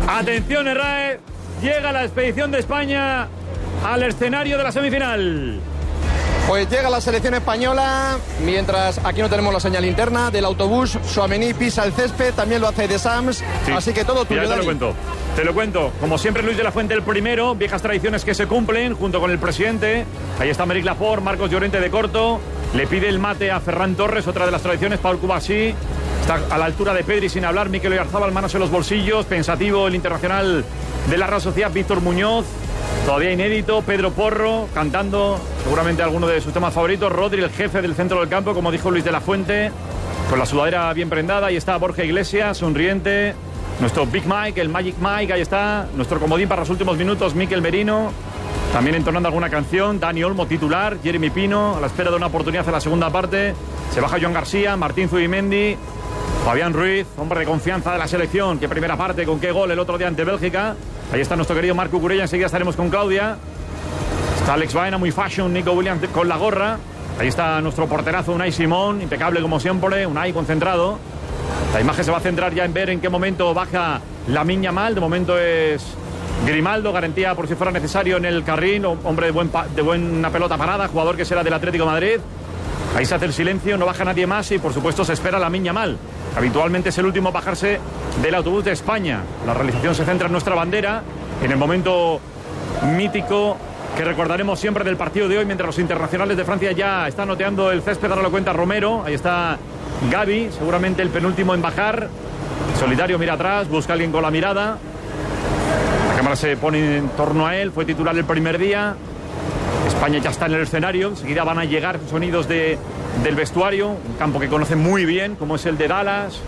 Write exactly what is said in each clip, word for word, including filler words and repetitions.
Atención, Herrera, llega la expedición de España al escenario de la semifinal. Pues llega la selección española, mientras aquí no tenemos la señal interna del autobús. Tchouaméni pisa el césped, también lo hace de Sams, sí. Así que todo tuyo. Ya te lo cuento, te lo cuento. Como siempre, Luis de la Fuente el primero, viejas tradiciones que se cumplen, junto con el presidente. Ahí está Meric Lafort, Marcos Llorente de Corto, le pide el mate a Ferran Torres, otra de las tradiciones, Paul Kubasi. Está a la altura de Pedri sin hablar, Mikel Oyarzabal, manos en los bolsillos, pensativo el internacional de la Real Sociedad, Víctor Muñoz. Todavía inédito, Pedro Porro cantando seguramente alguno de sus temas favoritos. Rodri, el jefe del centro del campo, como dijo Luis de la Fuente, con la sudadera bien prendada. Ahí está Borja Iglesias, sonriente. Nuestro Big Mike, el Magic Mike, ahí está. Nuestro comodín para los últimos minutos, Mikel Merino. También entonando alguna canción. Dani Olmo, titular. Jeremy Pino, a la espera de una oportunidad en la segunda parte. Se baja Joan García, Martín Zubimendi. Fabián Ruiz, hombre de confianza de la selección. Qué primera parte, con qué gol el otro día ante Bélgica. Ahí está nuestro querido Marc Cucurella. Enseguida estaremos con Claudia. Está Alex Baena, muy fashion. Nico Williams con la gorra. Ahí está nuestro porterazo Unai Simón, impecable como siempre. Unai concentrado. La imagen se va a centrar ya en ver en qué momento baja Lamine Yamal. De momento es Grimaldo, garantía por si fuera necesario en el carril. Hombre de, buen de buena pelota parada, jugador que será del Atlético de Madrid. Ahí se hace el silencio, no baja nadie más y por supuesto se espera Lamine Yamal. Habitualmente es el último a bajarse del autobús de España. La realización se centra en nuestra bandera, en el momento mítico que recordaremos siempre del partido de hoy, mientras los internacionales de Francia ya están noteando el césped. Ahora lo cuenta Romero. Ahí está Gavi, seguramente el penúltimo en bajar. Solitario, mira atrás, busca a alguien con la mirada. La cámara se pone en torno a él, fue titular el primer día. España ya está en el escenario, enseguida van a llegar sonidos de, del vestuario, un campo que conocen muy bien, como es el de Dallas.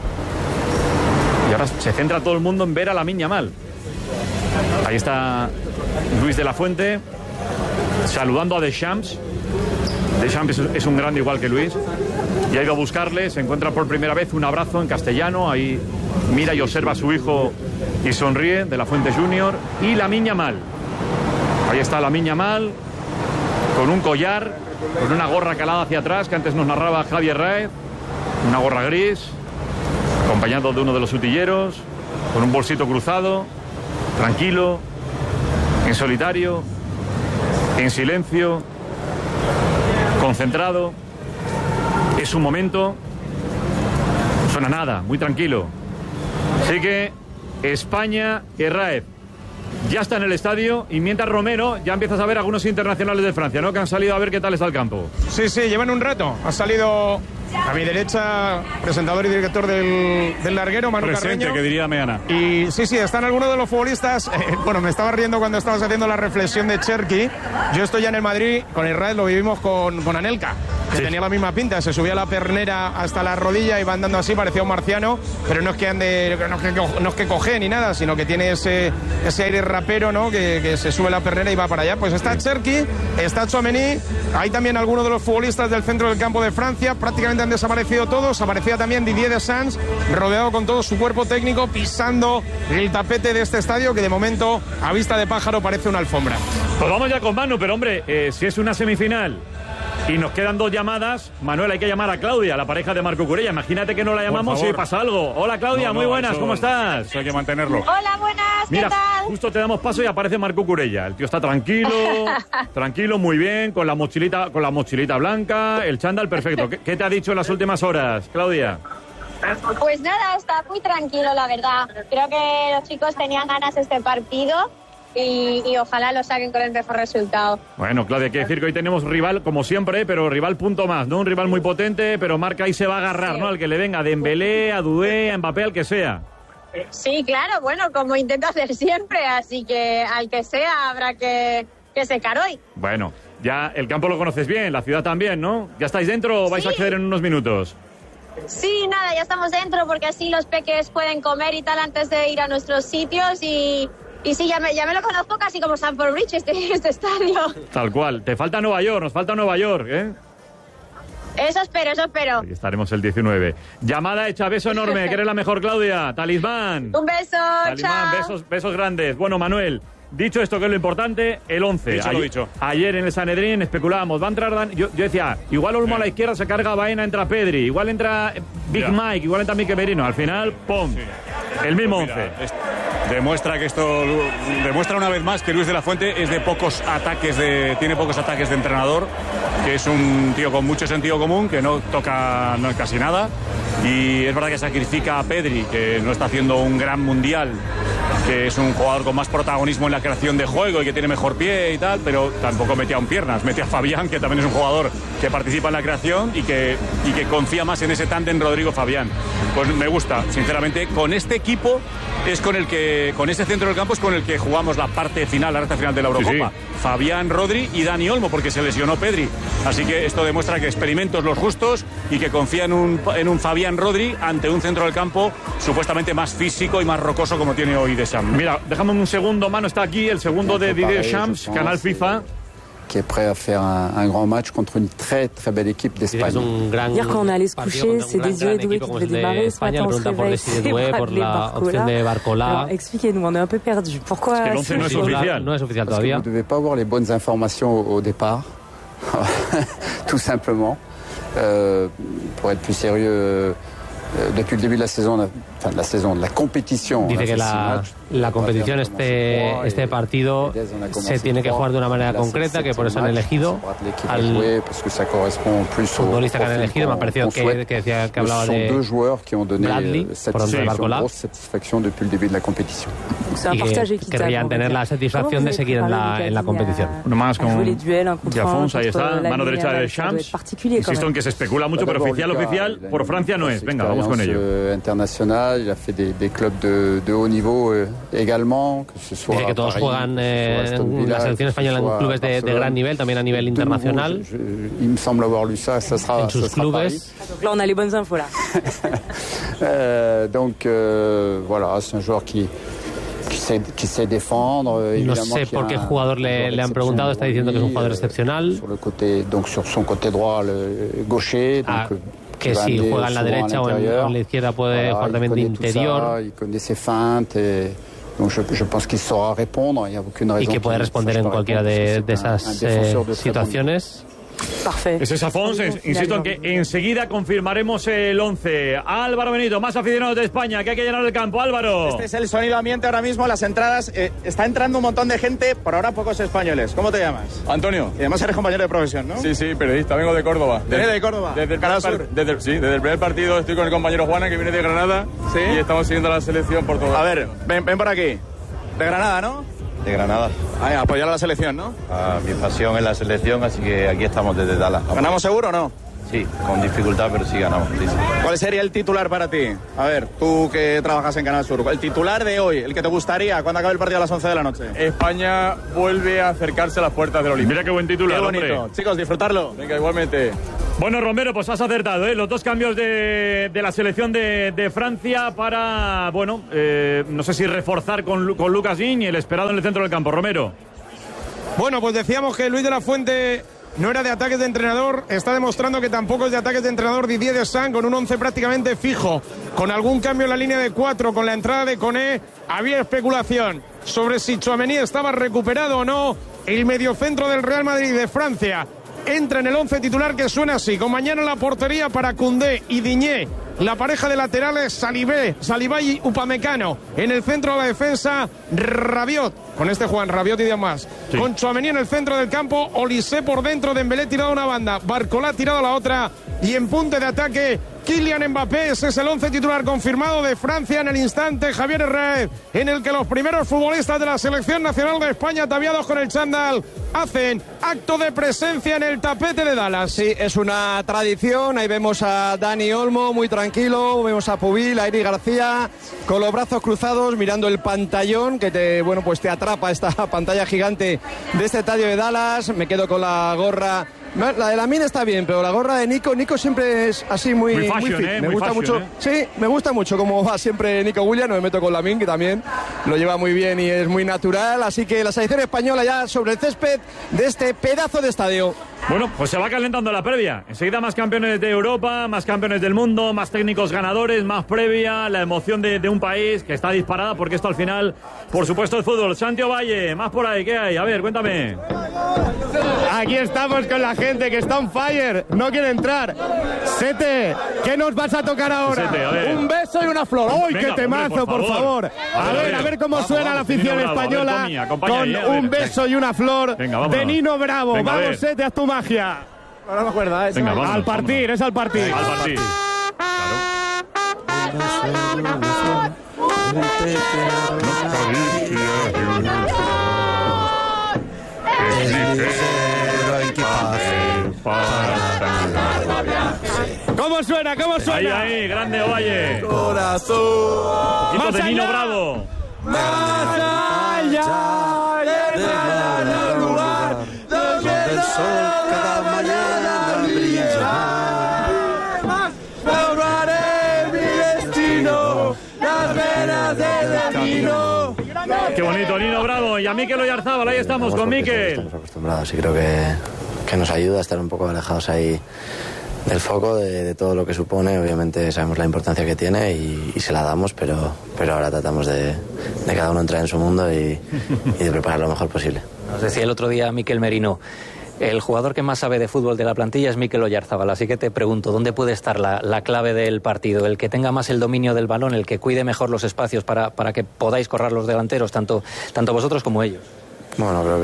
Y ahora se centra todo el mundo en ver a Lamine Yamal. Ahí está Luis de la Fuente, saludando a Deschamps. Deschamps es, es un grande igual que Luis. Y ha ido a buscarle, se encuentra por primera vez, un abrazo en castellano. Ahí mira y observa a su hijo y sonríe, de la Fuente Junior. Y Lamine Yamal. Ahí está Lamine Yamal, con un collar, con una gorra calada hacia atrás, que antes nos narraba Javier Raez, una gorra gris, acompañado de uno de los utilleros, con un bolsito cruzado, tranquilo, en solitario, en silencio, concentrado. Es un momento, no suena nada, muy tranquilo. Así que España y Raez ya está en el estadio, y mientras Romero ya empiezas a ver algunos internacionales de Francia, ¿no? Que han salido a ver qué tal está el campo. Sí, sí, llevan un rato. Ha salido a mi derecha, presentador y director del, del larguero, Manu Presente, Carreño. que diría Meana. Y sí, sí, están algunos de los futbolistas. Eh, bueno, me estaba riendo cuando estabas haciendo la reflexión de Cherki. Yo estoy ya en el Madrid, con Israel lo vivimos con, con Anelka, que sí, tenía la misma pinta. Se subía la pernera hasta la rodilla y va andando así, parecía un marciano, pero no es que ande, no es que, no es que coge ni nada, sino que tiene ese, ese aire rapero, ¿no? Que, que se sube la pernera y va para allá. Pues está Cherki, está Tchouaméni, hay también algunos de los futbolistas del centro del campo de Francia. Prácticamente han desaparecido todos. Aparecía también Didier Deschamps, rodeado con todo su cuerpo técnico, pisando el tapete de este estadio, que de momento, a vista de pájaro, parece una alfombra. Pues vamos ya con Manu, pero hombre, eh, si es una semifinal y nos quedan dos llamadas, Manuel, hay que llamar a Claudia, la pareja de Marc Cucurella. Imagínate que no la llamamos y pasa algo. Hola, Claudia, no, no, muy buenas, eso, ¿cómo estás? Eso hay que mantenerlo. Hola, buenas, ¿qué Mira, tal? justo te damos paso y aparece Marc Cucurella. El tío está tranquilo, tranquilo, muy bien, con la mochilita, con la mochilita blanca, el chándal perfecto. ¿Qué, qué te ha dicho en las últimas horas, Claudia? Pues nada, está muy tranquilo, la verdad. Creo que los chicos tenían ganas de este partido y, y ojalá lo saquen con el mejor resultado. Bueno, Claudia, hay que decir que hoy tenemos rival, como siempre, pero rival punto más, ¿no? Un rival muy potente, pero Marc ahí se va a agarrar, sí, ¿no? Al que le venga, a Dembélé, a Doué, a Mbappé, al que sea. Sí, claro, bueno, como intento hacer siempre, así que al que sea habrá que, que secar hoy. Bueno, ya el campo lo conoces bien, la ciudad también, ¿no? ¿Ya estáis dentro o vais sí. a acceder en unos minutos? Sí, nada, ya estamos dentro porque así los peques pueden comer y tal antes de ir a nuestros sitios y... Y sí, ya me, ya me lo conozco casi como Stamford Bridge, este, este estadio. Tal cual. Te falta Nueva York, nos falta Nueva York, ¿eh? Eso espero, eso espero. Ahí estaremos el diecinueve. Llamada hecha, beso enorme, que eres la mejor, Claudia. Talismán. Un beso, Talismán, chao. besos, besos grandes. Bueno, Manuel, dicho esto que es lo importante, el once. Dicho ayer, lo dicho. Ayer en el Sanedrín especulábamos, va a entrar Dan... yo, yo decía, igual Olmo a la izquierda se carga Baena, entra Pedri, igual entra Big ya. Mike, igual entra Mikel Merino. Al final, ¡pum! Sí. El mismo pues mira, once. Es... demuestra que esto demuestra una vez más que Luis de la Fuente es de pocos ataques de tiene pocos ataques de entrenador, que es un tío con mucho sentido común, que no toca no, casi nada, y es verdad que sacrifica a Pedri, que no está haciendo un gran mundial, que es un jugador con más protagonismo en la creación de juego y que tiene mejor pie y tal, pero tampoco mete a un piernas, mete a Fabián, que también es un jugador que participa en la creación y que, y que confía más en ese tándem Rodrigo-Fabián. Pues me gusta, sinceramente, con este equipo es con el que, con ese centro del campo es con el que jugamos la parte final, la recta final de la Eurocopa. Sí, sí. Fabián, Rodri y Dani Olmo, porque se lesionó Pedri. Así que esto demuestra que experimentos los justos y que confía en un, en un Fabián Rodri ante un centro del campo supuestamente más físico y más rocoso como tiene hoy Deschamps. Mira, déjame un segundo, mano, está aquí el segundo de Didier Deschamps, canal FIFA. Qui est prêt à faire un, un grand match contre une très très belle équipe d'Espagne. Hier, quand on allait se coucher, c'est Désiré Doué qui devait démarrer. Ce matin, on se réveille, c'est Bradley Barcola. Alors, expliquez-nous, on est un peu perdu. Pourquoi es que no es oficial, no es oficial todavía. Parce que vous ne devez pas avoir les bonnes informations au, au départ, tout simplement. Euh, pour être plus sérieux, depuis le début de la saison, enfin de la saison, de la competición. Dice que la, la competición, este, este partido se tiene que jugar de una manera concreta, que por eso han elegido al futbolista que han elegido. Me ha parecido que, que decía que hablaba de Bradley, por donde Barcola, y que querrían tener la satisfacción de seguir en la, en la competición. Uno más con Jafons, ahí está, mano derecha de Deschamps. Insisto en que se especula mucho, pero oficial, oficial, por Francia no es. Venga, vamos con ello. Internacional, il a fait des, des clubs de, de haut niveau euh, également, que ce soit Dice que todos Paris, juegan eh, en la selección española en clubes de, de gran nivel, también a nivel internacional. Je, je, il me semble avoir lu ça, ça sera, en sus ça sera clubes. Donc là, on a les bonnes infos là. euh, donc euh, voilà, c'est un joueur qui Qui sait, qui sait défendre, no sé por qué jugador le, le han preguntado, está diciendo que es un jugador excepcional. Sur le côté, donc sur son côté droit, le gaucher. Ah, donc, que si juega en la derecha o en, o en la izquierda puede voilà, jugar también de interior. Il connaît ses feintes et donc je, je pense qu'il saura répondre. Il y a aucune raison. Y que puede responder en cualquiera de, de esas eh, situaciones. Parfait. Ese es Afonso, insisto en que enseguida confirmaremos el once. Álvaro Benito, más aficionados de España, que hay que llenar el campo. Álvaro. Este es el sonido ambiente ahora mismo, las entradas. Eh, está entrando un montón de gente, por ahora pocos españoles. ¿Cómo te llamas? Antonio. Y además eres compañero de profesión, ¿no? Sí, sí, periodista, vengo de Córdoba. ¿Vienes de Córdoba? Desde el, primer par- desde, sí, desde el primer partido estoy con el compañero Juana, que viene de Granada. ¿Sí? Y estamos siguiendo la selección por todo. A ver, ven, ven por aquí. De Granada, ¿no? De Granada. Ay, apoyar a la selección, ¿no? Ah, mi pasión es la selección, así que aquí estamos desde Dallas. ¿Ganamos seguro o no? Sí, con dificultad, pero sí ganamos. Sí, sí. ¿Cuál sería el titular para ti? A ver, tú que trabajas en Canal Sur, el titular de hoy, el que te gustaría cuando acabe el partido a las once de la noche. España vuelve a acercarse a las puertas del Olímpico. Mira qué buen titular, qué bonito. hombre. Chicos, disfrutarlo. Venga, igualmente. Bueno, Romero, pues has acertado, ¿eh? Los dos cambios de, de la selección de, de Francia para, bueno, eh, no sé si reforzar con, con Lucas Digne y el esperado en el centro del campo. Romero. Bueno, pues decíamos que Luis de la Fuente no era de ataques de entrenador, está demostrando que tampoco es de ataques de entrenador Didier Deschamps, con un once prácticamente fijo, con algún cambio en la línea de cuatro, con la entrada de Koné. Había especulación sobre si Tchouaméni estaba recuperado o no. El mediocentro del Real Madrid de Francia entra en el once titular, que suena así, con mañana en la portería para Koundé y Digne. La pareja de laterales, Salibé, Saliba y Upamecano. En el centro de la defensa, Rabiot. Con este Juan, Rabiot y demás. Sí. Con Tchouaméni en el centro del campo, Olise por dentro, Dembélé tirado a una banda, Barcola tirado a la otra. Y en punte de ataque, Kylian Mbappé. Ese es el once titular confirmado de Francia en el instante. Javier Herrera, en el que los primeros futbolistas de la selección nacional de España, ataviados con el chándal, hacen acto de presencia en el tapete de Dallas. Sí, es una tradición. Ahí vemos a Dani Olmo muy tranquilo, vemos a Pubil, a Eric García con los brazos cruzados mirando el pantallón que te, bueno, pues te atrapa esta pantalla gigante de este estadio de Dallas. Me quedo con la gorra. La de Lamine está bien, pero la gorra de Nico, Nico siempre es así muy, muy, fashion, muy fit. Eh, me muy gusta fashion, mucho, eh. sí, me gusta mucho cómo va siempre Nico Williams. No me meto con Lamine, que también lo lleva muy bien y es muy natural. Así que la selección española ya sobre el césped de este pedazo de estadio. Bueno, pues se va calentando la previa. Enseguida más campeones de Europa, más campeones del mundo, más técnicos ganadores, más previa, la emoción de, de un país que está disparada, porque esto al final, por supuesto, el fútbol. Santi Ovalle, más por ahí, ¿qué hay? A ver, cuéntame. Aquí estamos con la gente que está on fire, no quiere entrar. Sete, ¿qué nos vas a tocar ahora? Sete, a ver. Un beso y una flor. ¡Uy, qué temazo, hombre, por, por favor! favor. A, a ver, ver, a ver cómo vamos, suena vamos, la afición Bravo, española ver, Tommy, con ahí, un beso y una flor. Venga, de Nino Bravo. Venga, vamos, Sete, haz tu magia. No me acuerdo, ¿eh? Venga, vámonos, al partir, vámonos. Es al partir. Al partir. ¿Cómo suena? ¿Cómo suena? Ahí, ahí, grande Ovalle. Corazón. Más de Nino Bravo. Más allá de cada lugar donde el sol cada mañana brilla. Lograré mi destino, las venas del destino. Qué bonito, Nino Bravo. Y a Mikel Oyarzábal, ahí estamos con Mikel. Estamos acostumbrados y creo que, que nos ayuda a estar un poco alejados ahí del foco, de, de todo lo que supone. Obviamente sabemos la importancia que tiene y, y se la damos, pero, pero ahora tratamos de, de cada uno entrar en su mundo y, y de preparar lo mejor posible. Nos decía el otro día Mikel Merino, el jugador que más sabe de fútbol de la plantilla es Mikel Oyarzábal, así que te pregunto, ¿dónde puede estar la, la clave del partido? ¿El que tenga más el dominio del balón, el que cuide mejor los espacios para, para que podáis correr los delanteros, tanto, tanto vosotros como ellos? Bueno, creo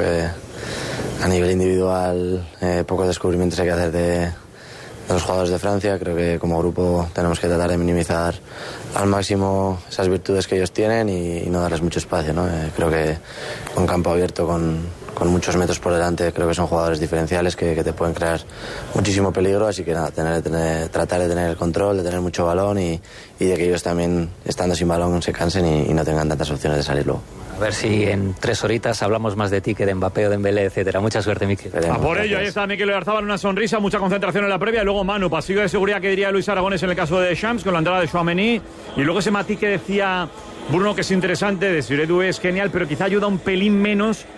que a nivel individual eh, pocos descubrimientos hay que hacer de, de los jugadores de Francia. Creo que como grupo tenemos que tratar de minimizar al máximo esas virtudes que ellos tienen y, y no darles mucho espacio, ¿no? Eh, creo que un campo abierto con, con muchos metros por delante, creo que son jugadores diferenciales que, que te pueden crear muchísimo peligro, así que nada, tener, tener, tratar de tener el control, de tener mucho balón y, y de que ellos también, estando sin balón, se cansen y, y no tengan tantas opciones de salir luego. A ver si en tres horitas hablamos más de ti que de Mbappé o de Dembélé, etcétera. Mucha suerte, Mikel. A por ello, ahí está Mikel Oyarzábal, una sonrisa, mucha concentración en la previa. Y luego Manu, pasillo de seguridad que diría Luis Aragonés en el caso de Shams, con la entrada de Tchouaméni. Y luego ese matiz que decía Bruno, que es interesante, de Siredu es genial, pero quizá ayuda un pelín menos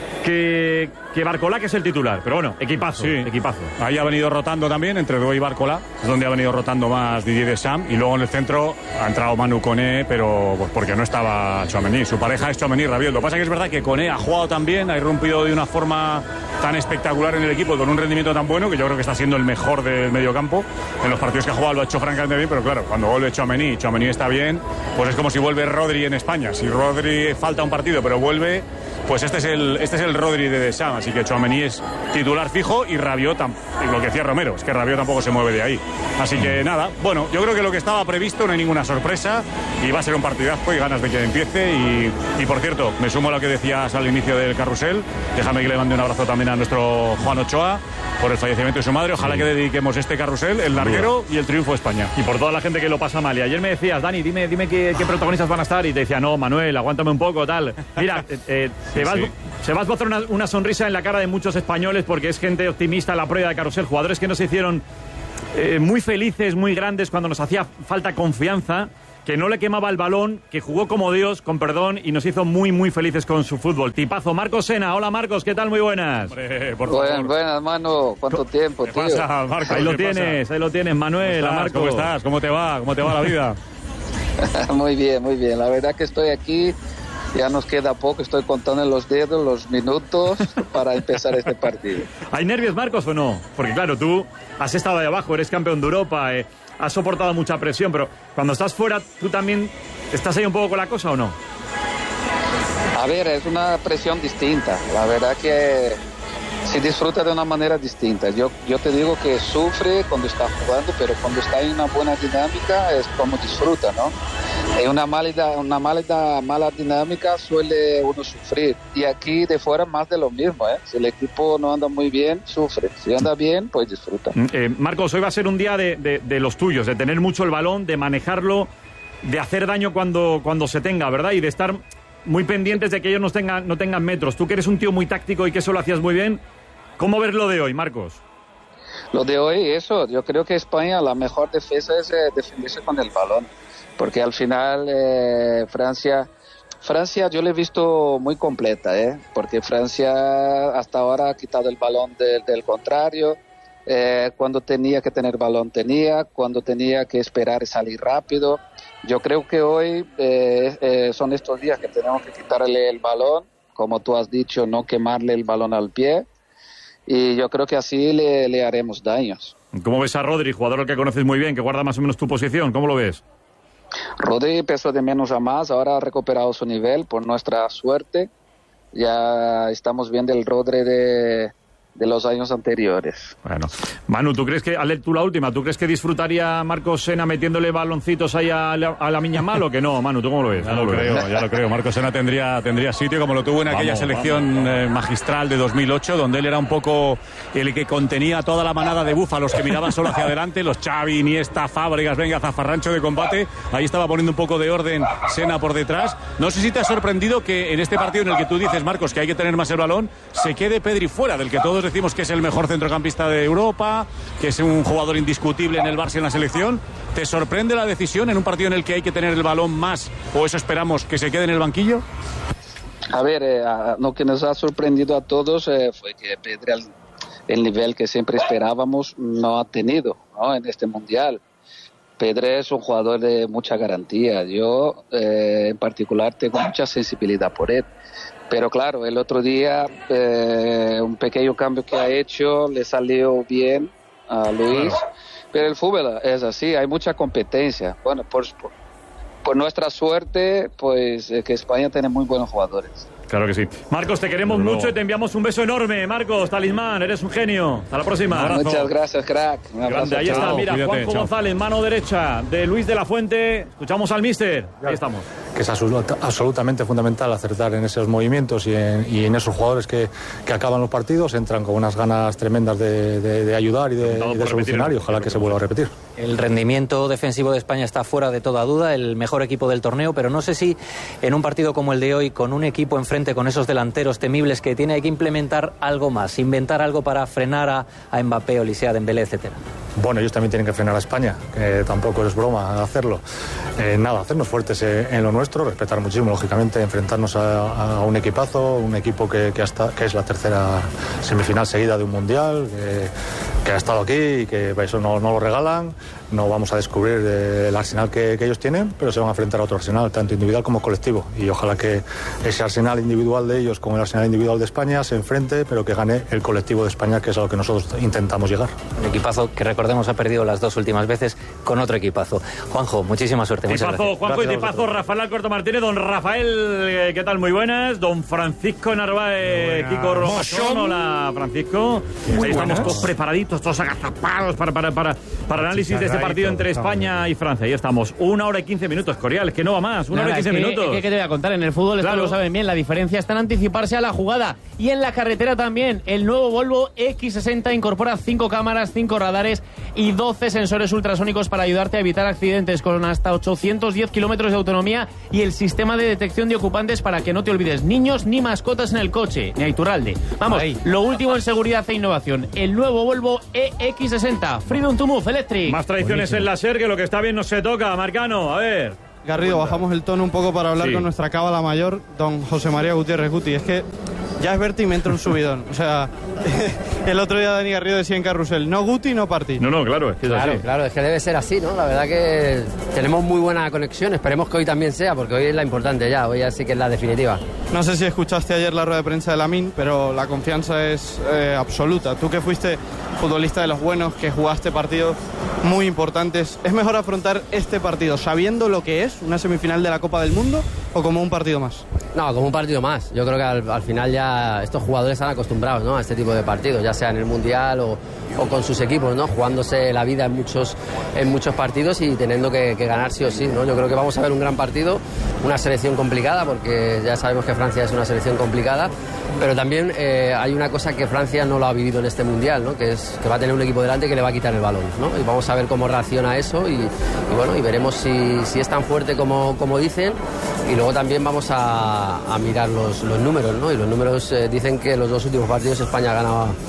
que, que Barcola, que es el titular. Pero bueno, equipazo, sí. equipazo. Ahí ha venido rotando también entre Due y Barcola, es donde ha venido rotando más Didier Deschamps, y luego en el centro ha entrado Manu Koné, pero pues porque no estaba Tchouaméni. Su pareja es Tchouaméni y Rabiot. Lo que pasa es que es verdad que Koné ha jugado tan bien, ha irrumpido de una forma tan espectacular en el equipo, con un rendimiento tan bueno, que yo creo que está siendo el mejor del mediocampo. En los partidos que ha jugado lo ha hecho francamente bien, pero claro, cuando vuelve Tchouaméni y Tchouaméni está bien, pues es como si vuelve Rodri en España. Si Rodri falta un partido pero vuelve, pues este es el, este es el Rodri de Deschamps. Así que Tchouaméni es titular fijo y Rabiot, y lo que decía Romero, es que Rabiot tampoco se mueve de ahí. Así que nada, bueno, yo creo que lo que estaba previsto no hay ninguna sorpresa y va a ser un partidazo y ganas de que empiece. Y, y por cierto, me sumo a lo que decías al inicio del carrusel. Déjame que le mande un abrazo también a nuestro Juan Ochoa por el fallecimiento de su madre. Ojalá que dediquemos este carrusel, el larguero y el triunfo de España. Y por toda la gente que lo pasa mal. Y ayer me decías, Dani, dime, dime qué, qué protagonistas van a estar. Y te decía, no, Manuel, aguántame un poco, tal. Mira, eh, eh, se, sí, va, sí. se va a esbozar una, una sonrisa en la cara de muchos españoles, porque es gente optimista en la prueba de carrusel. Jugadores que nos hicieron eh, muy felices, muy grandes, cuando nos hacía falta confianza, que no le quemaba el balón, que jugó como Dios, con perdón, y nos hizo muy, muy felices con su fútbol. Tipazo. Marcos Sena. Hola, Marcos, ¿qué tal? Muy buenas. Hombre, por Buen, buenas, mano. ¿Cuánto tiempo, ¿Qué tío? pasa, Marcos? Ahí lo ¿Qué tienes, pasa? ahí lo tienes, Manuel. ¿Cómo estás? Marcos. ¿Cómo estás? ¿Cómo te va? ¿Cómo te va la vida? Muy bien, muy bien. La verdad que estoy aquí. Ya nos queda poco, estoy contando en los dedos los minutos para empezar este partido. ¿Hay nervios, Marcos, o no? Porque claro, tú has estado ahí abajo, eres campeón de Europa, eh, has soportado mucha presión, pero cuando estás fuera, ¿tú también estás ahí un poco con la cosa o no? A ver, es una presión distinta. La verdad que se disfruta de una manera distinta. Yo, yo te digo que sufre cuando está jugando, pero cuando está en una buena dinámica es como disfruta, ¿no? En una mala, una mala, mala dinámica suele uno sufrir. Y aquí de fuera más de lo mismo, ¿eh? Si el equipo no anda muy bien, sufre. Si anda bien, pues disfruta. Eh, Marcos, hoy va a ser un día de, de, de los tuyos, de tener mucho el balón, de manejarlo, de hacer daño cuando, cuando se tenga, ¿verdad? Y de estar muy pendientes de que ellos no tengan, no tengan metros. Tú que eres un tío muy táctico y que eso lo hacías muy bien, ¿cómo ves lo de hoy, Marcos? Lo de hoy, eso, yo creo que España, la mejor defensa es eh, defenderse con el balón, porque al final eh, Francia Francia yo la he visto muy completa, ¿eh? Porque Francia hasta ahora ha quitado el balón de, del contrario, eh, cuando tenía que tener balón tenía, cuando tenía que esperar y salir rápido. Yo creo que hoy eh, eh, son estos días que tenemos que quitarle el balón, como tú has dicho, no quemarle el balón al pie, y yo creo que así le, le haremos daños. ¿Cómo ves a Rodri, jugador al que conoces muy bien, que guarda más o menos tu posición? ¿Cómo lo ves? Rodri empezó de menos a más, ahora ha recuperado su nivel por nuestra suerte. Ya estamos viendo el Rodri de, de los años anteriores. Bueno, Manu, ¿tú crees que, Ale, tú la última, ¿tú crees que disfrutaría Marcos Sena metiéndole baloncitos ahí a la, a la Miñamal o que no, Manu? ¿Tú cómo lo ves? Ya lo, lo creo, ves? ya lo creo. Marcos Sena tendría, tendría sitio como lo tuvo en aquella vamos, selección vamos. Eh, magistral de dos mil ocho, donde él era un poco el que contenía toda la manada de búfalos que miraban solo hacia adelante, los Xavi, Iniesta, Fábregas, venga, zafarrancho de combate. Ahí estaba poniendo un poco de orden Sena por detrás. No sé si te ha sorprendido que en este partido en el que tú dices, Marcos, que hay que tener más el balón, se quede Pedri fuera, del que todos decimos que es el mejor centrocampista de Europa, que es un jugador indiscutible en el Barça y en la selección. ¿Te sorprende la decisión en un partido en el que hay que tener el balón más, o eso esperamos, que se quede en el banquillo? A ver, eh, lo que nos ha sorprendido a todos eh, fue que Pedri, el, el nivel que siempre esperábamos, no ha tenido, ¿no?, en este Mundial. Pedri es un jugador de mucha garantía. Yo, eh, en particular, tengo mucha sensibilidad por él. Pero claro, el otro día eh, un pequeño cambio que ha hecho le salió bien a Luis, claro. Pero el fútbol es así, hay mucha competencia. Bueno, por, por, por nuestra suerte, pues eh, que España tiene muy buenos jugadores. Claro que sí. Marcos, te queremos no. mucho y te enviamos un beso enorme. Marcos, talismán, eres un genio. Hasta la próxima. Muchas gracias, crack. Un abrazo. Grande, ahí está, mira, cuídate, Juanjo chao. González, mano derecha de Luis de la Fuente. Escuchamos al míster. Ahí estamos. Que es absolutamente fundamental acertar en esos movimientos y en, y en esos jugadores que, que acaban los partidos, entran con unas ganas tremendas de, de, de ayudar y de, y de solucionar, y ojalá que se vuelva a repetir. El rendimiento defensivo de España está fuera de toda duda, el mejor equipo del torneo, pero no sé si en un partido como el de hoy, con un equipo enfrente, con esos delanteros temibles que tiene, hay que implementar algo más, inventar algo para frenar a, a Mbappé, Olise, Dembélé, etcétera. Bueno, ellos también tienen que frenar a España, que tampoco es broma hacerlo. Eh, nada, hacernos fuertes en lo nuestro, respetar muchísimo, lógicamente, enfrentarnos a, a un equipazo, un equipo que, que, hasta, que es la tercera semifinal seguida de un mundial, que, que ha estado aquí y que eso no, no lo regalan. No vamos a descubrir eh, el arsenal que, que ellos tienen, pero se van a enfrentar a otro arsenal, tanto individual como colectivo. Y ojalá que ese arsenal individual de ellos con el arsenal individual de España se enfrente, pero que gane el colectivo de España, que es a lo que nosotros intentamos llegar. Un equipazo que, recordemos, ha perdido las dos últimas veces con otro equipazo. Juanjo, muchísima suerte. Muchas tipazo, gracias. Juanjo, gracias y tipazo, Rafael Alcorta Martínez. Don Rafael, ¿qué tal? Muy buenas. Don Francisco Narváez, Kiko Romason. Hola, Francisco. Muy Ahí buenas. Estamos todos preparaditos, todos agazapados para, para, para, para el análisis de este partido entre España y Francia. Ahí estamos. Una hora y quince minutos, Corial, es que no va más. Una Nada, hora y quince es que, minutos. Es que, ¿qué te voy a contar? En el fútbol esto claro. lo saben bien. La diferencia está en anticiparse a la jugada. Y en la carretera también. El nuevo Volvo equis sesenta incorpora cinco cámaras, cinco radares y doce sensores ultrasónicos para ayudarte a evitar accidentes, con hasta ochocientos diez kilómetros de autonomía, y el sistema de detección de ocupantes para que no te olvides niños ni mascotas en el coche, ni a Iturralde. Vamos, Ahí. Lo último en seguridad e innovación. El nuevo Volvo E X sesenta, Freedom to Move Electric. Más tradiciones Buenísimo. En la SER, que lo que está bien no se toca. Marcano, a ver. Garrido, bajamos el tono un poco para hablar sí. con nuestra cábala mayor, don José María Gutiérrez Guti. Es que ya es Berti y me entra un subidón. O sea, el otro día Dani Garrido decía en Carrusel, no Guti, no Party. No, no, claro, es que es claro, así. Claro, es que debe ser así, ¿no? La verdad que tenemos muy buena conexión. Esperemos que hoy también sea, porque hoy es la importante ya. Hoy ya sí que es la definitiva. No sé si escuchaste ayer la rueda de prensa de Lamine, pero la confianza es eh, absoluta. Tú que fuiste futbolista de los buenos, que jugaste partidos muy importantes, ¿es mejor afrontar este partido sabiendo lo que es una semifinal de la Copa del Mundo o como un partido más? No, como un partido más. Yo creo que al, al final ya estos jugadores están acostumbrados, ¿no?, a este tipo de partidos, ya sea en el Mundial o, o con sus equipos, ¿no?, jugándose la vida en muchos, en muchos partidos y teniendo que, que ganar sí o sí, ¿no? Yo creo que vamos a ver un gran partido, una selección complicada, porque ya sabemos que Francia es una selección complicada, pero también eh, hay una cosa que Francia no lo ha vivido en este Mundial, ¿no?, que es que va a tener un equipo delante que le va a quitar el balón, ¿no? Y vamos a ver cómo reacciona a eso y, y bueno, y veremos si, si es tan fuerte como, como dicen, y luego también vamos a, a mirar los, los números, ¿no? Y los números eh, dicen que los dos últimos partidos España ha ganado,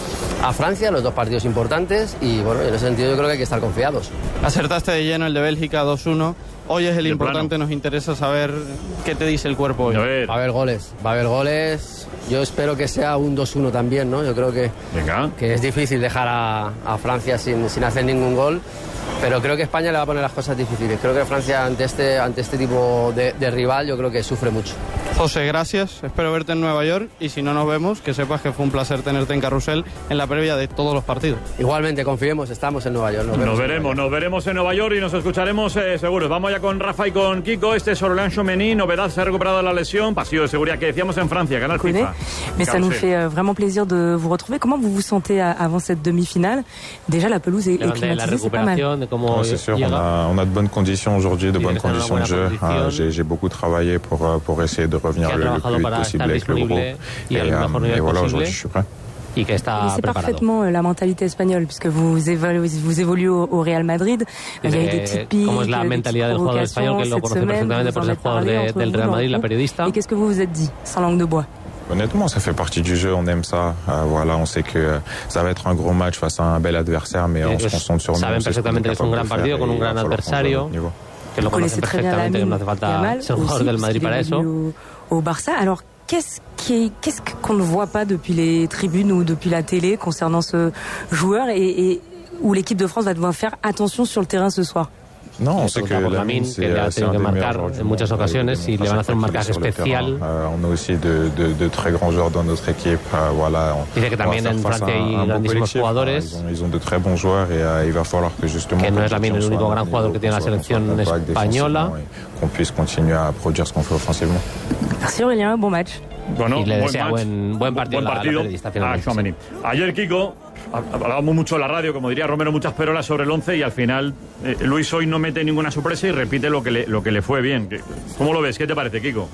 a Francia, los dos partidos importantes, y bueno, en ese sentido yo creo que hay que estar confiados. Acertaste de lleno el de Bélgica dos uno. Hoy es el De importante, plano. nos interesa saber qué te dice el cuerpo hoy. A ver. Va a haber goles, va a haber goles. Yo espero que sea un dos uno también, ¿no? Yo creo que, Venga. que es difícil dejar a, a Francia sin, sin hacer ningún gol, pero creo que España le va a poner las cosas difíciles. Creo que Francia ante este, ante este tipo de, de rival yo creo que sufre mucho. José, gracias. Espero verte en Nueva York y si no nos vemos, que sepas que fue un placer tenerte en Carrusel en la previa de todos los partidos. Igualmente, confiemos, estamos en Nueva York. Nos, Nos veremos, nos veremos en Nueva York y nos escucharemos eh, seguros. Vamos ya con Rafa y con Kiko. Este es Aurélien Tchouameni, novedad, se ha recuperado de la lesión, pasillo de seguridad que decíamos en Francia, Canal FIFA. Mais ça nous fait euh, vraiment plaisir de vous retrouver. Comment vous vous sentez à, avant cette demi-finale? Déjà, la pelouse est, est climatisée, c'est pas mal. Ouais, c'est sûr, on a, on a de bonnes conditions aujourd'hui, de bonnes conditions de jeu. Ah, j'ai, j'ai beaucoup travaillé pour, pour essayer de revenir le, le plus vite possible avec le groupe. Et, euh, et voilà, aujourd'hui, je suis prêt. Y que está preparado. Parfaitement la mentalidad española, puisque vous évoluez, vous évoluez au Real Madrid. Il y a des petites piques, como es la mentalidad del jugador español, que lo conoce perfectamente por ser jugador de, del Real Madrid, la periodista. Et qu'est-ce que vous vous êtes dit, sans langue de bois? Honnêtement, ça fait partie du jeu, on aime ça. Euh, voilà, on sait que euh, ça va être un gros match face à un bel adversaire, mais on se concentre sur nous. Saben perfectamente que es un gran partido con un gran adversario, que lo conocen perfectamente, que no hace falta ser jugador del Madrid para eso. Au Barça, alors qu'est-ce qui, qu'est-ce qu'on ne voit pas depuis les tribunes ou depuis la télé concernant ce joueur et, et où l'équipe de France va devoir faire attention sur le terrain ce soir? No, sé que Lamine, que le ha tenido que marcar en muchas ocasiones y le van a hacer un marcaje especial. On a aussi de, de, de très grands joueurs dans notre équipe. Voilà, dice que también en Francia hay grandísimos jugadores. Ils ont de très bons joueurs et il va falloir que justement que no es Lamine el único gran jugador que tiene la selección española. Qu'on puisse continuer à produire ce qu'on fait offensivement. Merci Aurélien, bon match. Bueno, y le buen desea match, buen, buen partido, buen partido la, la periodista, a Tchouameni. Ayer, Kiko, hablábamos mucho en la radio, como diría Romero, muchas perolas sobre el once y al final eh, Luis hoy no mete ninguna sorpresa y repite lo que le, lo que le fue bien. ¿Cómo lo ves? ¿Qué te parece, Kiko?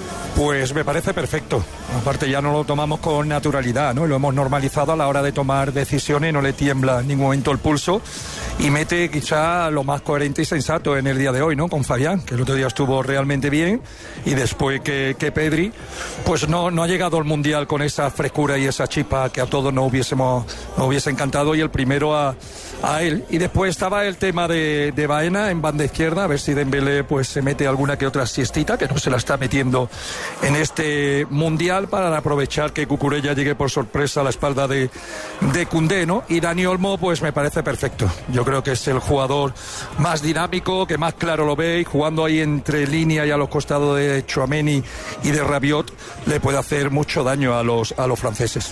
Pues me parece perfecto. Aparte ya no lo tomamos con naturalidad, ¿no? Lo hemos normalizado a la hora de tomar decisiones, no le tiembla en ningún momento el pulso y mete quizá lo más coherente y sensato en el día de hoy, ¿no? Con Fabián, que el otro día estuvo realmente bien y después que, que Pedri, pues no, no ha llegado al Mundial con esa frescura y esa chispa que a todos nos hubiésemos, nos hubiese encantado y el primero a, a él. Y después estaba el tema de, de Baena en banda izquierda, a ver si Dembélé pues se mete alguna que otra siestita, que no se la está metiendo en este Mundial, para aprovechar que Cucurella llegue por sorpresa a la espalda de, de Koundé, ¿no? Y Dani Olmo pues me parece perfecto. Yo creo que es el jugador más dinámico, que más claro lo ve, y jugando ahí entre línea y a los costados de Tchouameni y de Rabiot le puede hacer mucho daño a los, a los franceses.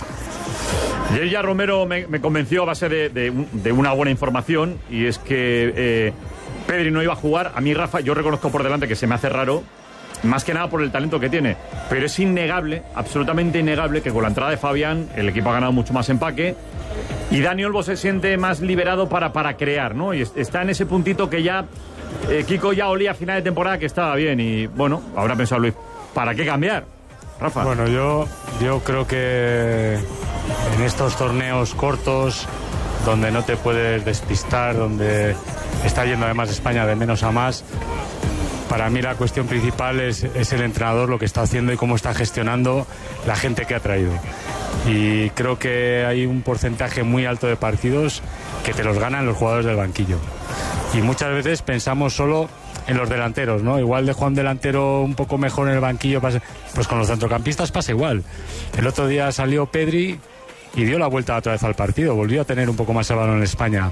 Y él ya Romero me, me convenció a base de, de, de una buena información, y es que eh, Pedri no iba a jugar. A mí, Rafa, yo reconozco por delante que se me hace raro, más que nada por el talento que tiene, pero es innegable, absolutamente innegable, que con la entrada de Fabián el equipo ha ganado mucho más empaque y Dani Olmo se siente más liberado para, para crear, ¿no? Y está en ese puntito que ya eh, Kiko ya olía a final de temporada que estaba bien, y bueno, habrá pensado Luis, ¿para qué cambiar? Rafa. Bueno, yo, yo creo que en estos torneos cortos, donde no te puedes despistar, donde está yendo además España de menos a más, para mí la cuestión principal es, es el entrenador, lo que está haciendo y cómo está gestionando la gente que ha traído. Y creo que hay un porcentaje muy alto de partidos que te los ganan los jugadores del banquillo. Y muchas veces pensamos solo en los delanteros, ¿no? Igual de Juan delantero un poco mejor en el banquillo, pues con los centrocampistas pasa igual. El otro día salió Pedri y dio la vuelta otra vez al partido, volvió a tener un poco más el balón en España.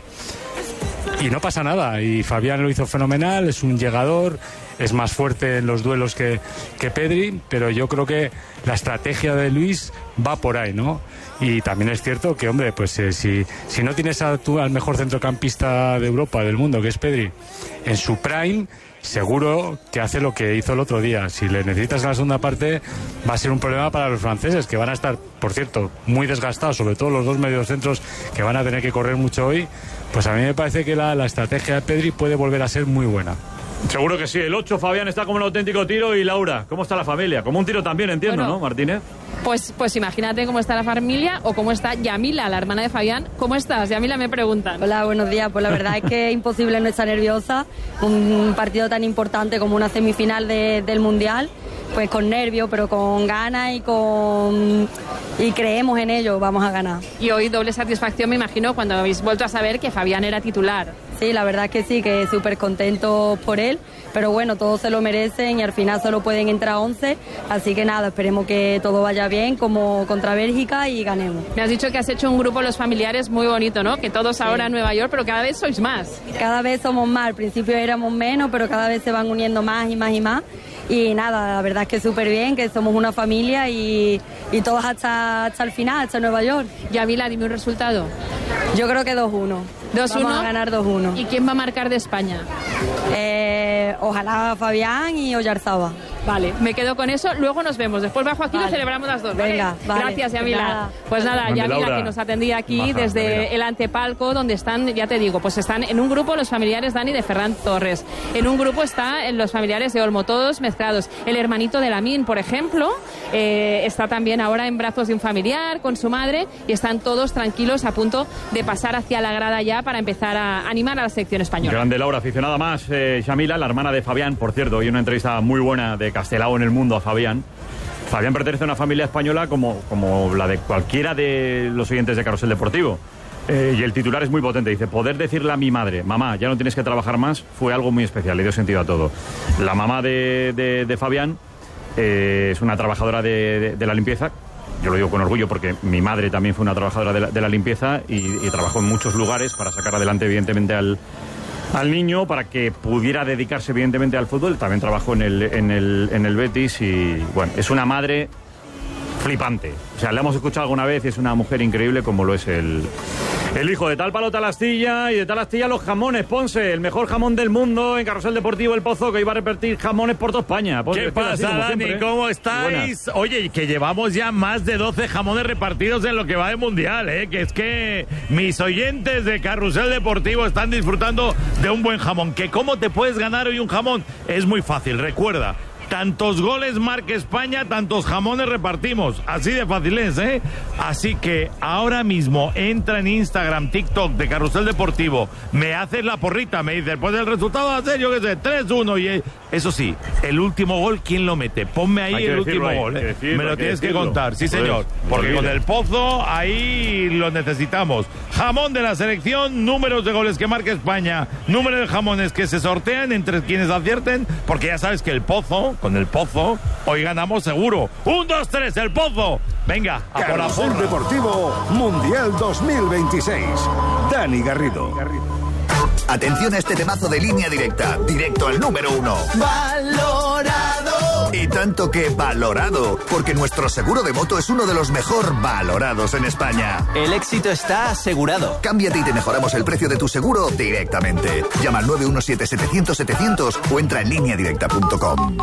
Y no pasa nada, y Fabián lo hizo fenomenal, es un llegador, es más fuerte en los duelos que, que Pedri, pero yo creo que la estrategia de Luis va por ahí, ¿no? Y también es cierto que, hombre, pues eh, si, si no tienes a tú, al mejor centrocampista de Europa, del mundo, que es Pedri, en su prime, seguro que hace lo que hizo el otro día. Si le necesitas en la segunda parte, va a ser un problema para los franceses, que van a estar, por cierto, muy desgastados, sobre todo los dos mediocentros, que van a tener que correr mucho hoy. Pues a mí me parece que la, la estrategia de Pedri puede volver a ser muy buena. Seguro que sí. El ocho, Fabián, está como un auténtico tiro. Y Laura, ¿cómo está la familia? Como un tiro también, entiendo, bueno, ¿no, Martínez? Pues, pues imagínate cómo está la familia, o cómo está Yamila, la hermana de Fabián. ¿Cómo estás? Yamila, me preguntan. Hola, buenos días. Pues la verdad es que es imposible no estar nerviosa. Un partido tan importante como una semifinal de, del Mundial. pues con nervios, pero con ganas y con y creemos en ello, vamos a ganar. Y hoy doble satisfacción, me imagino, cuando habéis vuelto a saber que Fabián era titular. Sí, la verdad es que sí, que súper contento por él, pero bueno, todos se lo merecen y al final solo pueden entrar once, así que nada, esperemos que todo vaya bien como contra Bélgica y ganemos. Me has dicho que has hecho un grupo los familiares muy bonito, ¿no? Que todos Sí. ahora en Nueva York, pero cada vez sois más. Cada vez somos más, al principio éramos menos, pero cada vez se van uniendo más y más y más. Y nada, la verdad es que súper bien, que somos una familia y, y todos hasta, hasta el final, hasta Nueva York. Yamila, dime un resultado. Yo creo que dos uno. dos uno. Vamos a ganar dos uno. ¿Y quién va a marcar de España? Eh, ojalá Fabián y Oyarzaba. Vale, me quedo con eso. Luego nos vemos. Después va Joaquín y Vale. celebramos las dos. ¿vale? Venga, vale. Gracias, Pues Yamila. nada. Pues nada, Grande, Yamila, Laura. que nos atendía aquí Maja, desde Yamila. el antepalco, donde están, ya te digo, pues están en un grupo los familiares Dani de Ferran Torres. En un grupo están los familiares de Olmo, todos mezclados. El hermanito de Lamine, por ejemplo, eh, está también ahora en brazos de un familiar con su madre y están todos tranquilos a punto de pasar hacia la grada ya para empezar a animar a la selección española. Grande Laura, aficionada más, eh, Yamila, la hermana de Fabián, por cierto, hoy una entrevista muy buena de Castelao en El Mundo a Fabián. Fabián pertenece a una familia española como, como la de cualquiera de los oyentes de Carrusel Deportivo. Eh, y el titular es muy potente, dice, poder decirle a mi madre, mamá, ya no tienes que trabajar más, fue algo muy especial, le dio sentido a todo. La mamá de, de, de Fabián eh, es una trabajadora de, de, de la limpieza. Yo lo digo con orgullo porque mi madre también fue una trabajadora de la, de la limpieza y, y trabajó en muchos lugares para sacar adelante, evidentemente, al, al niño, para que pudiera dedicarse, evidentemente, al fútbol. También trabajó en el, en el, en el Betis y, bueno, es una madre flipante. O sea, la hemos escuchado alguna vez y es una mujer increíble como lo es el, el hijo de tal palo tal astilla y de tal astilla los jamones. Ponce, el mejor jamón del mundo en Carrusel Deportivo El Pozo, que iba a repartir jamones por toda España. Ponce, ¿Qué vestida así, pasa, como Dani? siempre, ¿eh? ¿Cómo Buenas. estáis? Oye, que llevamos ya más de doce jamones repartidos en lo que va de Mundial, ¿eh? Que es que mis oyentes de Carrusel Deportivo están disfrutando de un buen jamón. ¿Que cómo te puedes ganar hoy un jamón? Es muy fácil, recuerda. Tantos goles marca España, tantos jamones repartimos. Así de fácil es, ¿eh? Así que ahora mismo entra en Instagram, TikTok de Carrusel Deportivo, me haces la porrita, me dices, pues el resultado va a ser, yo qué sé, tres uno. Y eso sí, el último gol, ¿quién lo mete? Ponme ahí Hay que el último decirlo, hay gol, que ¿eh? decirlo, Me lo hay que tienes que decirlo. contar, sí Joder, señor. no Porque con olvides. el Pozo ahí lo necesitamos. Jamón de la selección, números de goles que marca España, número de jamones que se sortean entre quienes acierten, porque ya sabes que el Pozo, con el Pozo, hoy ganamos seguro. Un, dos, tres, el Pozo. Venga, a por la Carrusel porra. Deportivo Mundial dos mil veintiséis. Dani Garrido. Atención a este temazo de Línea Directa, directo al número uno. ¡Valorado! Y tanto que valorado, porque nuestro seguro de moto es uno de los mejor valorados en España. El éxito está asegurado. Cámbiate y te mejoramos el precio de tu seguro directamente. Llama al nueve uno siete setecientos setecientos o entra en línea directa punto com.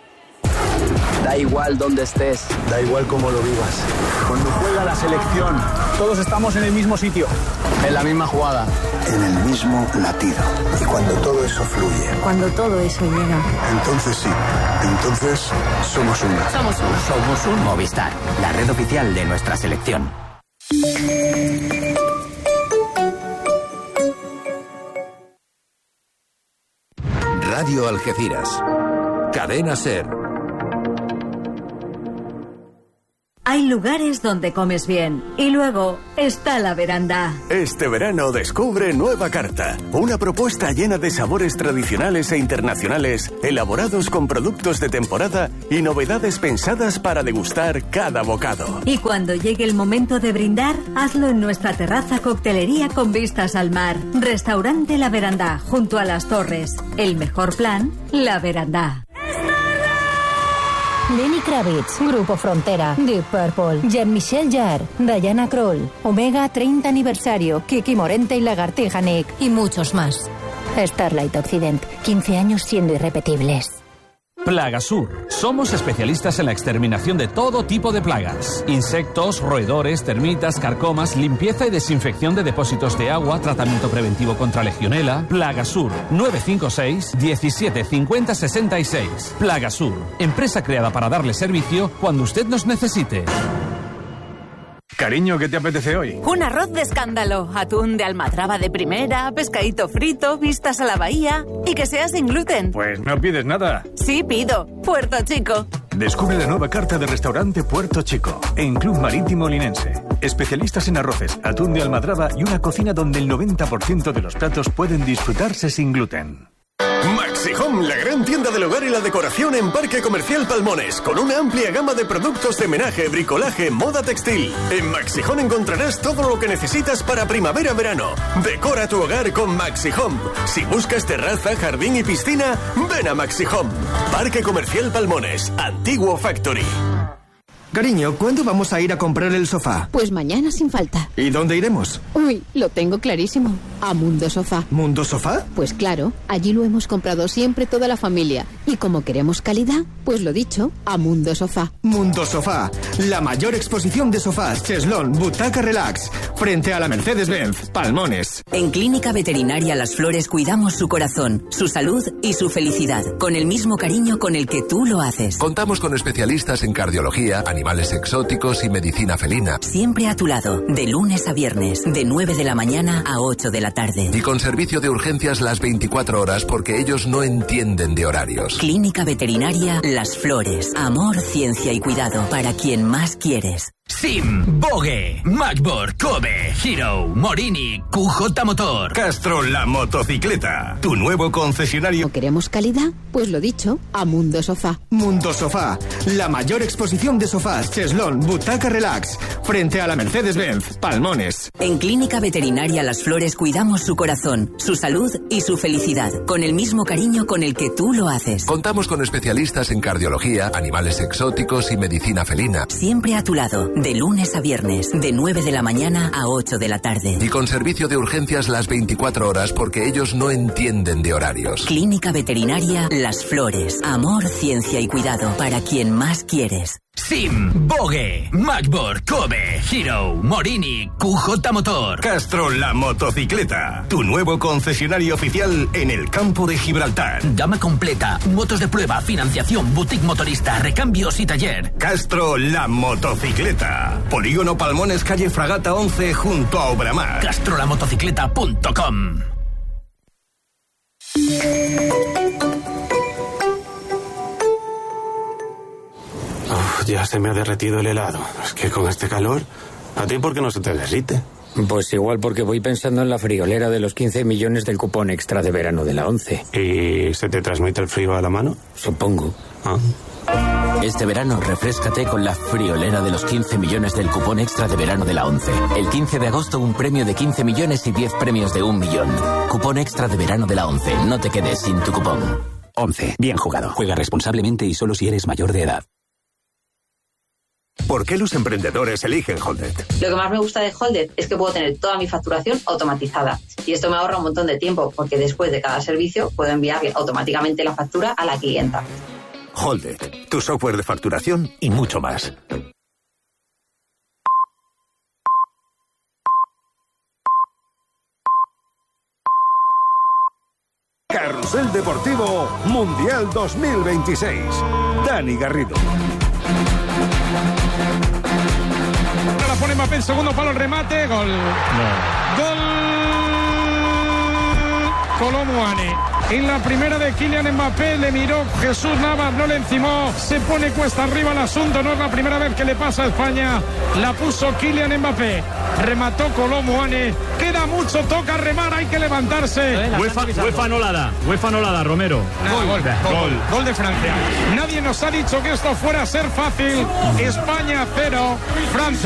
Da igual donde estés. Da igual cómo lo vivas. Cuando juega la selección, todos estamos en el mismo sitio. En la misma jugada. En el mismo latido. Y cuando todo eso fluye, Cuando todo eso llega. entonces sí, entonces somos una. Somos uno. Somos un Movistar, la red oficial de nuestra selección. Radio Algeciras. Cadena Ser. Hay lugares donde comes bien y luego está la veranda. Este verano descubre Nueva Carta, una propuesta llena de sabores tradicionales e internacionales, elaborados con productos de temporada y novedades pensadas para degustar cada bocado. Y cuando llegue el momento de brindar, hazlo en nuestra terraza coctelería con vistas al mar. Restaurante La Veranda, junto a las Torres. El mejor plan, La Veranda. Lenny Kravitz, Grupo Frontera, Deep Purple, Jean-Michel Jarre, Diana Kroll, Omega treinta aniversario, Kiki Morente y Lagartija Nick y muchos más. Starlight Occident, quince años siendo irrepetibles. Plagasur. Somos especialistas en la exterminación de todo tipo de plagas. Insectos, roedores, termitas, carcomas, limpieza y desinfección de depósitos de agua, tratamiento preventivo contra legionela. Plagasur. nueve cinco seis, diecisiete cincuenta sesenta y seis. Plagasur. Empresa creada para darle servicio cuando usted nos necesite. Cariño, ¿qué te apetece hoy? Un arroz de escándalo, atún de almadraba de primera, pescadito frito, vistas a la bahía y que sea sin gluten. Pues no pides nada. Sí pido, Puerto Chico. Descubre la nueva carta de restaurante Puerto Chico en Club Marítimo Linense. Especialistas en arroces, atún de almadraba y una cocina donde el noventa por ciento de los platos pueden disfrutarse sin gluten. Maxi Home, la gran tienda del hogar y la decoración en Parque Comercial Palmones, con una amplia gama de productos de menaje, bricolaje, moda textil. En Maxi Home encontrarás todo lo que necesitas para primavera-verano. Decora tu hogar con Maxi Home. Si buscas terraza, jardín y piscina, ven a Maxi Home. Parque Comercial Palmones, Antiguo Factory. Cariño, ¿cuándo vamos a ir a comprar el sofá? Pues mañana sin falta. ¿Y dónde iremos? Uy, lo tengo clarísimo. A Mundo Sofá. ¿Mundo Sofá? Pues claro, allí lo hemos comprado siempre toda la familia. Y como queremos calidad, pues lo dicho, a Mundo Sofá. Mundo Sofá, la mayor exposición de sofás, cheslón, butaca relax, frente a la Mercedes-Benz, Palmones. En Clínica Veterinaria Las Flores cuidamos su corazón, su salud y su felicidad, con el mismo cariño con el que tú lo haces. Contamos con especialistas en cardiología, animales exóticos y medicina felina. Siempre a tu lado, de lunes a viernes, de nueve de la mañana a ocho de la tarde. Y con servicio de urgencias las veinticuatro horas porque ellos no entienden de horarios. Clínica Veterinaria Las Flores. Amor, ciencia y cuidado para quien más quieres. Sim, Bogue, Magborg, Kobe, Hero, Morini, Q J Motor. Castro, la motocicleta. Tu nuevo concesionario. ¿No queremos calidad? Pues lo dicho, a Mundo Sofá. Mundo Sofá, la mayor exposición de sofás, cheslón, butaca relax, frente a la Mercedes-Benz, Palmones. En Clínica Veterinaria Las Flores cuidamos su corazón, su salud y su felicidad, con el mismo cariño con el que tú lo haces. Contamos con especialistas en cardiología, animales exóticos y medicina felina. Siempre a tu lado, de lunes a viernes, de nueve de la mañana a ocho de la tarde. Y con servicio de urgencias las veinticuatro horas porque ellos no entienden de horarios. Clínica Veterinaria Las Flores. Amor, ciencia y cuidado para quien más quieres. Sim, Bogue, Magborg, Kobe, Hero, Morini, Q J Motor. Castro, la motocicleta. Tu nuevo concesionario oficial en el campo de Gibraltar. Gama completa, motos de prueba, financiación, boutique motorista, recambios y taller. Castro, la motocicleta. Polígono Palmones, calle Fragata once, junto a Obramar. Castrolamotocicleta punto com. Uf, ya se me ha derretido el helado. Es que con este calor, ¿a ti por qué no se te derrite? Pues igual porque voy pensando en la friolera de los quince millones del cupón extra de verano de la once. ¿Y se te transmite el frío a la mano? Supongo. Ah. Este verano refréscate con la friolera de los quince millones del cupón extra de verano de la once. El quince de agosto un premio de quince millones y diez premios de un millón. Cupón extra de verano de la once. No te quedes sin tu cupón. once. Bien jugado. Juega responsablemente y solo si eres mayor de edad. ¿Por qué los emprendedores eligen Holded? Lo que más me gusta de Holded es que puedo tener toda mi facturación automatizada. Y esto me ahorra un montón de tiempo, porque después de cada servicio puedo enviarle automáticamente la factura a la clienta. Holded, tu software de facturación y mucho más. Carrusel Deportivo Mundial dos mil veintiséis. Dani Garrido. La pone Mbappé en segundo palo, el remate, gol. No. Gol. Kolo Muani. En la primera de Kylian Mbappé le miró Jesús Navas, no le encimó, se pone cuesta arriba el asunto, no es la primera vez que le pasa a España, la puso Kylian Mbappé, remató Kolo Muani, queda mucho, toca remar, hay que levantarse. UEFA, UEFA no la da, UEFA no la da, Romero. Gol, gol, gol, gol, gol de Francia. Nadie nos ha dicho que esto fuera a ser fácil. España cero, Francia.